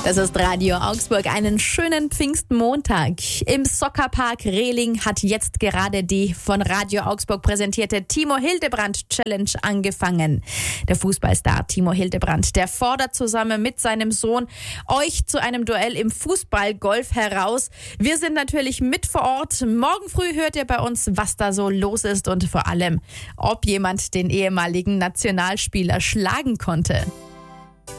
Das ist Radio Augsburg. Einen schönen Pfingstmontag. Im Soccerpark Rehling hat jetzt gerade die von Radio Augsburg präsentierte Timo Hildebrand Challenge angefangen. Der Fußballstar Timo Hildebrand, der fordert zusammen mit seinem Sohn euch zu einem Duell im Fußballgolf heraus. Wir sind natürlich mit vor Ort. Morgen früh hört ihr bei uns, was da so los ist und vor allem, ob jemand den ehemaligen Nationalspieler schlagen konnte.